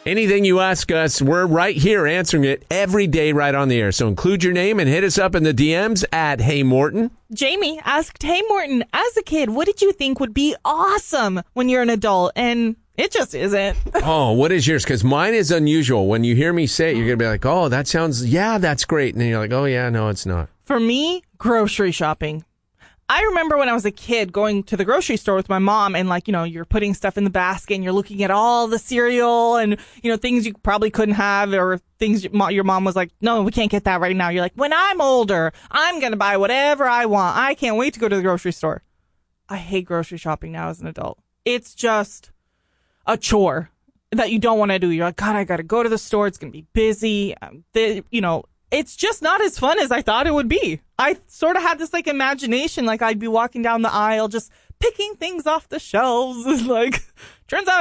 Anything you ask us, we're right here answering it every day right on the air. So include your name and hit us up in the DMs at Hey Morton. Jamie asked, hey, Morton, as a kid, what did you think would be awesome when you're an adult? And it just isn't. Oh, what is yours? Because mine is unusual. When you hear me say it, you're going to be like, oh, that sounds, yeah, that's great. And then you're like, oh, yeah, no, it's not. For me, grocery shopping. I remember when I was a kid going to the grocery store with my mom and you're putting stuff in the basket and you're looking at all the cereal and, things you probably couldn't have or things your mom was like, no, we can't get that right now. You're like, when I'm older, I'm going to buy whatever I want. I can't wait to go to the grocery store. I hate grocery shopping now as an adult. It's just a chore that you don't want to do. You're like, God, I got to go to the store. It's going to be busy. It's just not as fun as I thought it would be. I sort of had this imagination, I'd be walking down the aisle just picking things off the shelves. Turns out